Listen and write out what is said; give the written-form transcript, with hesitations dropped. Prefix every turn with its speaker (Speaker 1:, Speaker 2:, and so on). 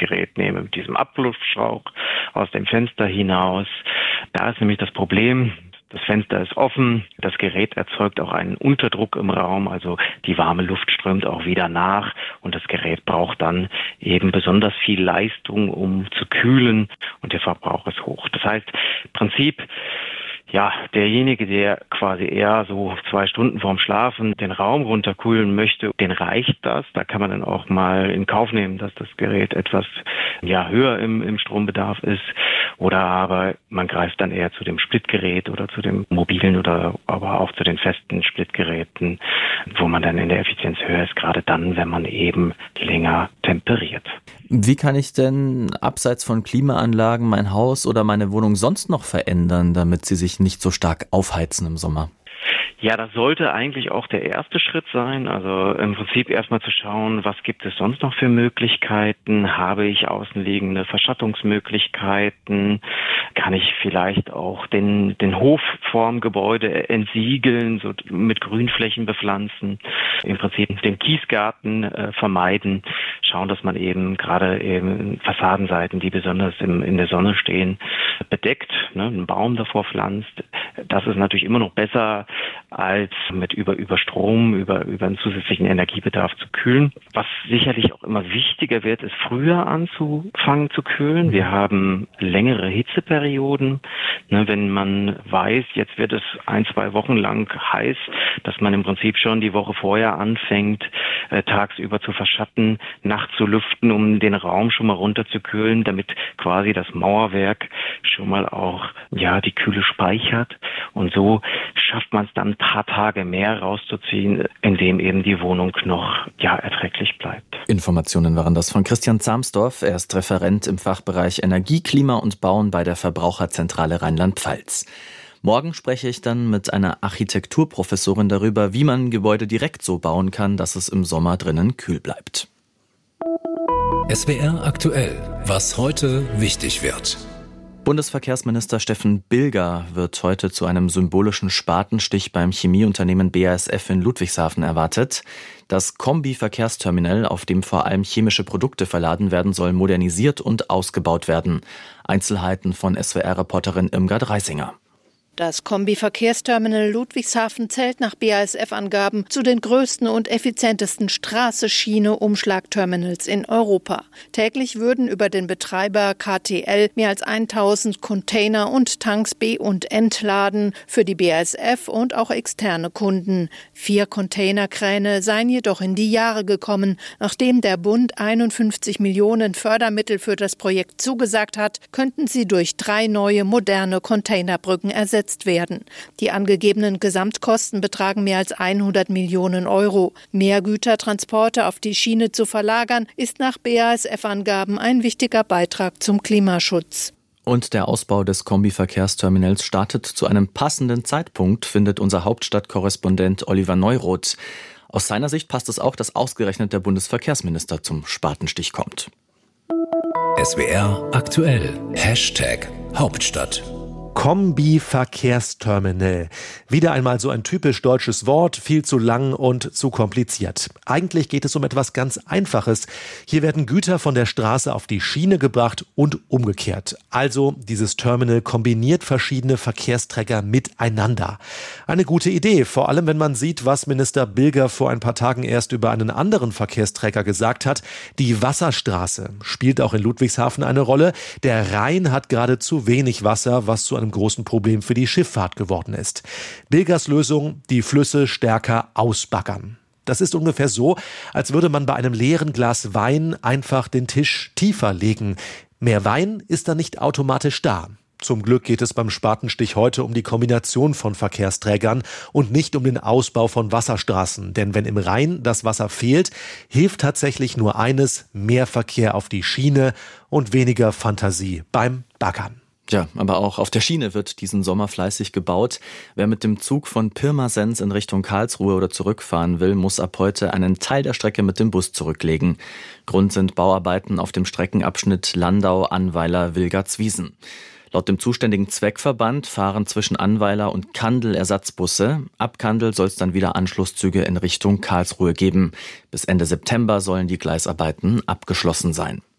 Speaker 1: Gerät nehme mit diesem Abluftschrauch aus dem Fenster hinaus. Da ist nämlich das Problem, das Fenster ist offen, das Gerät erzeugt auch einen Unterdruck im Raum, also die warme Luft strömt auch wieder nach und das Gerät braucht dann eben besonders viel Leistung, um zu kühlen und der Verbrauch ist hoch. Das heißt, im Prinzip, ja, derjenige, der quasi eher so 2 Stunden vorm Schlafen den Raum runterkühlen möchte, den reicht das. Da kann man dann auch mal in Kauf nehmen, dass das Gerät etwas höher im Strombedarf ist. Oder aber man greift dann eher zu dem Splitgerät oder zu dem mobilen oder aber auch zu den festen Splitgeräten, wo man dann in der Effizienz höher ist, gerade dann, wenn man eben länger temperiert.
Speaker 2: Wie kann ich denn abseits von Klimaanlagen mein Haus oder meine Wohnung sonst noch verändern, damit sie sich nicht so stark aufheizen im Sommer?
Speaker 1: Ja, das sollte eigentlich auch der erste Schritt sein. Also im Prinzip erstmal zu schauen, was gibt es sonst noch für Möglichkeiten? Habe ich außenliegende Verschattungsmöglichkeiten? Kann ich vielleicht auch den Hof vorm Gebäude entsiegeln, so mit Grünflächen bepflanzen? Im Prinzip den Kiesgarten vermeiden. Schauen, dass man eben gerade eben Fassadenseiten, die besonders in der Sonne stehen, bedeckt, einen Baum davor pflanzt. Das ist natürlich immer noch besser, als mit über Strom, über einen zusätzlichen Energiebedarf zu kühlen. Was sicherlich auch immer wichtiger wird, ist früher anzufangen zu kühlen. Wir haben längere Hitzeperioden. Wenn man weiß, jetzt wird es 1-2 Wochen lang heiß, dass man im Prinzip schon die Woche vorher anfängt, tagsüber zu verschatten, nachts zu lüften, um den Raum schon mal runterzukühlen, damit quasi das Mauerwerk schon mal auch die Kühle speichert. Und so schafft man es dann ein paar Tage mehr rauszuziehen, indem eben die Wohnung noch erträglich bleibt.
Speaker 2: Informationen waren das von Christian Zamsdorf. Er ist Referent im Fachbereich Energie, Klima und Bauen bei der Verbraucherzentrale Rheinland-Pfalz. Morgen spreche ich dann mit einer Architekturprofessorin darüber, wie man Gebäude direkt so bauen kann, dass es im Sommer drinnen kühl bleibt.
Speaker 3: SWR aktuell, was heute wichtig wird.
Speaker 2: Bundesverkehrsminister Steffen Bilger wird heute zu einem symbolischen Spatenstich beim Chemieunternehmen BASF in Ludwigshafen erwartet. Das Kombi-Verkehrsterminal, auf dem vor allem chemische Produkte verladen werden, soll modernisiert und ausgebaut werden. Einzelheiten von SWR-Reporterin Irmgard Reisinger.
Speaker 4: Das Kombi-Verkehrsterminal Ludwigshafen zählt nach BASF-Angaben zu den größten und effizientesten Straße-Schiene-Umschlagterminals in Europa. Täglich würden über den Betreiber KTL mehr als 1000 Container und Tanks be- und entladen für die BASF und auch externe Kunden. 4 Containerkräne seien jedoch in die Jahre gekommen. Nachdem der Bund 51 Millionen Fördermittel für das Projekt zugesagt hat, könnten sie durch 3 neue moderne Containerbrücken ersetzt werden. Die angegebenen Gesamtkosten betragen mehr als 100 Millionen Euro. Mehr Gütertransporte auf die Schiene zu verlagern, ist nach BASF-Angaben ein wichtiger Beitrag zum Klimaschutz.
Speaker 2: Und der Ausbau des Kombi-Verkehrsterminals startet zu einem passenden Zeitpunkt, findet unser Hauptstadtkorrespondent Oliver Neuroth. Aus seiner Sicht passt es auch, dass ausgerechnet der Bundesverkehrsminister zum Spatenstich kommt.
Speaker 3: SWR aktuell. #Hauptstadt.
Speaker 5: Kombi-Verkehrsterminal. Wieder einmal so ein typisch deutsches Wort, viel zu lang und zu kompliziert. Eigentlich geht es um etwas ganz Einfaches. Hier werden Güter von der Straße auf die Schiene gebracht und umgekehrt. Also dieses Terminal kombiniert verschiedene Verkehrsträger miteinander. Eine gute Idee, vor allem wenn man sieht, was Minister Bilger vor ein paar Tagen erst über einen anderen Verkehrsträger gesagt hat. Die Wasserstraße spielt auch in Ludwigshafen eine Rolle. Der Rhein hat gerade zu wenig Wasser, was zu einem großen Problem für die Schifffahrt geworden ist. Bilgers Lösung, die Flüsse stärker ausbaggern. Das ist ungefähr so, als würde man bei einem leeren Glas Wein einfach den Tisch tiefer legen. Mehr Wein ist dann nicht automatisch da. Zum Glück geht es beim Spatenstich heute um die Kombination von Verkehrsträgern und nicht um den Ausbau von Wasserstraßen. Denn wenn im Rhein das Wasser fehlt, hilft tatsächlich nur eines: mehr Verkehr auf die Schiene und weniger Fantasie beim Baggern.
Speaker 2: Ja, aber auch auf der Schiene wird diesen Sommer fleißig gebaut. Wer mit dem Zug von Pirmasens in Richtung Karlsruhe oder zurückfahren will, muss ab heute einen Teil der Strecke mit dem Bus zurücklegen. Grund sind Bauarbeiten auf dem Streckenabschnitt Landau-Annweiler-Wilgartswiesen. Laut dem zuständigen Zweckverband fahren zwischen Annweiler und Kandel Ersatzbusse. Ab Kandel soll es dann wieder Anschlusszüge in Richtung Karlsruhe geben. Bis Ende September sollen die Gleisarbeiten abgeschlossen sein.